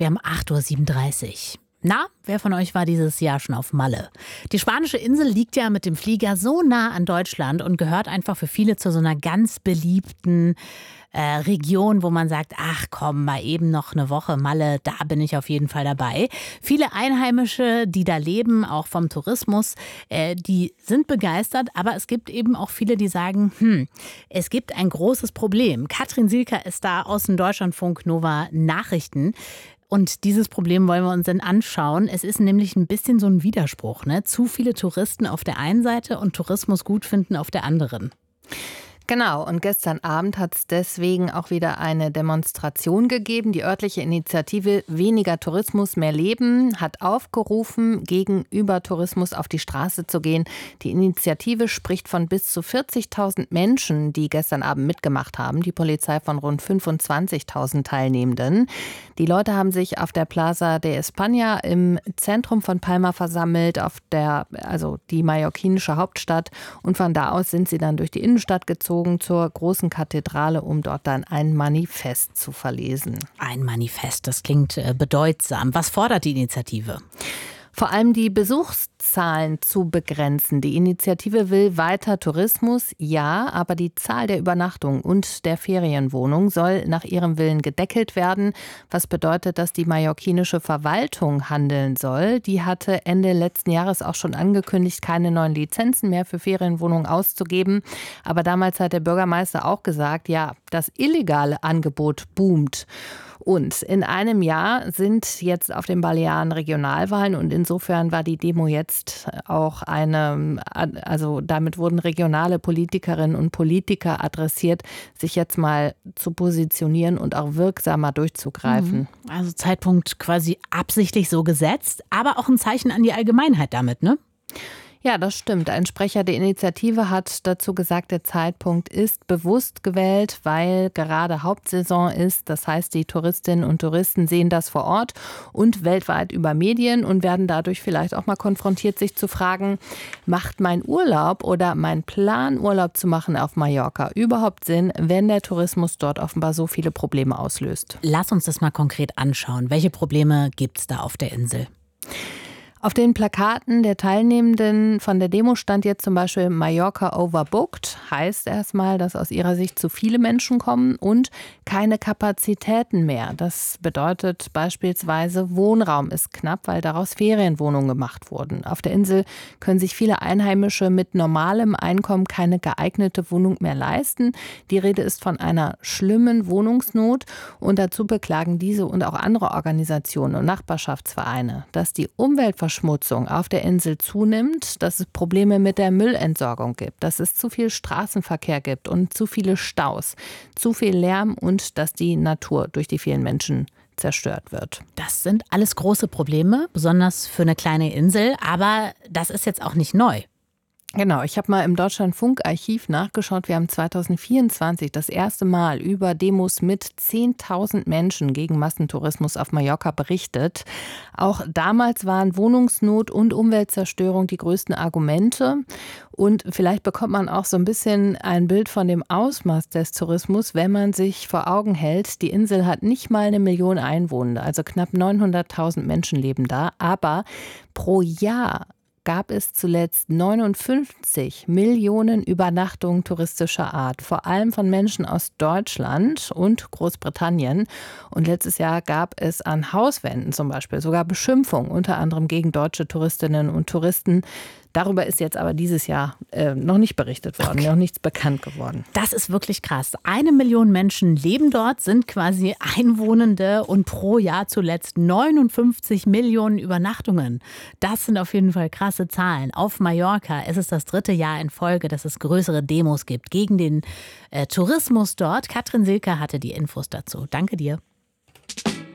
Wir haben 8:37 Uhr. Na, wer von euch war dieses Jahr schon auf Malle? Die spanische Insel liegt ja mit dem Flieger so nah an Deutschland und gehört einfach für viele zu so einer ganz beliebten Region, wo man sagt, ach komm, mal eben noch eine Woche Malle, da bin ich auf jeden Fall dabei. Viele Einheimische, die da leben, auch vom Tourismus, die sind begeistert, aber es gibt eben auch viele, die sagen, es gibt ein großes Problem. Katrin Silker ist da aus dem Deutschlandfunk Nova Nachrichten. Und dieses Problem wollen wir uns dann anschauen. Es ist nämlich ein bisschen so ein Widerspruch, ne? Zu viele Touristen auf der einen Seite und Tourismus gut finden auf der anderen. Genau, und gestern Abend hat es deswegen auch wieder eine Demonstration gegeben. Die örtliche Initiative Weniger Tourismus, mehr Leben hat aufgerufen, gegen Übertourismus auf die Straße zu gehen. Die Initiative spricht von bis zu 40.000 Menschen, die gestern Abend mitgemacht haben. Die Polizei von rund 25.000 Teilnehmenden. Die Leute haben sich auf der Plaza de España im Zentrum von Palma versammelt, also die mallorquinische Hauptstadt. Und von da aus sind sie dann durch die Innenstadt gezogen zur großen Kathedrale, um dort dann ein Manifest zu verlesen. Ein Manifest, das klingt bedeutsam. Was fordert die Initiative? Vor allem die Besuchszahlen zu begrenzen. Die Initiative will weiter Tourismus, ja, aber die Zahl der Übernachtungen und der Ferienwohnungen soll nach ihrem Willen gedeckelt werden. Was bedeutet, dass die mallorquinische Verwaltung handeln soll. Die hatte Ende letzten Jahres auch schon angekündigt, keine neuen Lizenzen mehr für Ferienwohnungen auszugeben. Aber damals hat der Bürgermeister auch gesagt, ja, das illegale Angebot boomt. Und in einem Jahr sind jetzt auf den Balearen Regionalwahlen und insofern war die Demo jetzt auch damit wurden regionale Politikerinnen und Politiker adressiert, sich jetzt mal zu positionieren und auch wirksamer durchzugreifen. Also Zeitpunkt quasi absichtlich so gesetzt, aber auch ein Zeichen an die Allgemeinheit damit, ne? Ja, das stimmt. Ein Sprecher der Initiative hat dazu gesagt, der Zeitpunkt ist bewusst gewählt, weil gerade Hauptsaison ist. Das heißt, die Touristinnen und Touristen sehen das vor Ort und weltweit über Medien und werden dadurch vielleicht auch mal konfrontiert, sich zu fragen, macht mein Urlaub oder mein Plan, Urlaub zu machen auf Mallorca überhaupt Sinn, wenn der Tourismus dort offenbar so viele Probleme auslöst? Lass uns das mal konkret anschauen. Welche Probleme gibt es da auf der Insel? Auf den Plakaten der Teilnehmenden von der Demo stand jetzt zum Beispiel Mallorca overbooked. Heißt erstmal, dass aus ihrer Sicht zu viele Menschen kommen und keine Kapazitäten mehr. Das bedeutet beispielsweise, Wohnraum ist knapp, weil daraus Ferienwohnungen gemacht wurden. Auf der Insel können sich viele Einheimische mit normalem Einkommen keine geeignete Wohnung mehr leisten. Die Rede ist von einer schlimmen Wohnungsnot und dazu beklagen diese und auch andere Organisationen und Nachbarschaftsvereine, dass die Umweltverschmutzung auf der Insel zunimmt, dass es Probleme mit der Müllentsorgung gibt, dass es zu viel Straßenverkehr gibt und zu viele Staus, zu viel Lärm und dass die Natur durch die vielen Menschen zerstört wird. Das sind alles große Probleme, besonders für eine kleine Insel, aber das ist jetzt auch nicht neu. Genau, ich habe mal im Deutschlandfunk-Archiv nachgeschaut. Wir haben 2024 das erste Mal über Demos mit 10.000 Menschen gegen Massentourismus auf Mallorca berichtet. Auch damals waren Wohnungsnot und Umweltzerstörung die größten Argumente. Und vielleicht bekommt man auch so ein bisschen ein Bild von dem Ausmaß des Tourismus, wenn man sich vor Augen hält, die Insel hat nicht mal 1 Million Einwohner, also knapp 900.000 Menschen leben da. Aber pro Jahr gab es zuletzt 59 Millionen Übernachtungen touristischer Art, vor allem von Menschen aus Deutschland und Großbritannien. Und letztes Jahr gab es an Hauswänden zum Beispiel sogar Beschimpfungen, unter anderem gegen deutsche Touristinnen und Touristen. Darüber ist jetzt aber dieses Jahr noch nicht berichtet worden, noch nichts bekannt geworden. Das ist wirklich krass. 1 Million Menschen leben dort, sind quasi Einwohnende und pro Jahr zuletzt 59 Millionen Übernachtungen. Das sind auf jeden Fall krasse Zahlen. Auf Mallorca ist es das 3. Jahr in Folge, dass es größere Demos gibt gegen den Tourismus dort. Katrin Silker hatte die Infos dazu. Danke dir.